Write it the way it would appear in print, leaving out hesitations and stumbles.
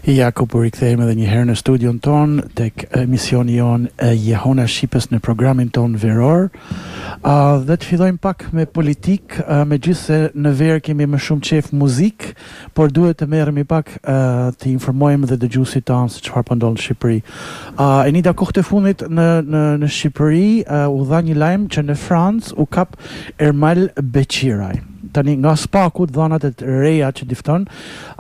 Ja, ku po rikthehemi edhe një herë në studion ton tek emisioni jon Jehona Shqipës në programin ton veror. Dhe të fillojmë pak me politik, megjithse në verë kemi më shumë qef muzik, por duhet të merremi pak të informojmë dhe dëgjuesit tanë se çfarë po ndodh në Shqipëri. E një kohët e fundit në Shqipëri u dha një lajm që në Francë u kap Ermal Beqiraj. Tani nga spaku dhënat e reja që difton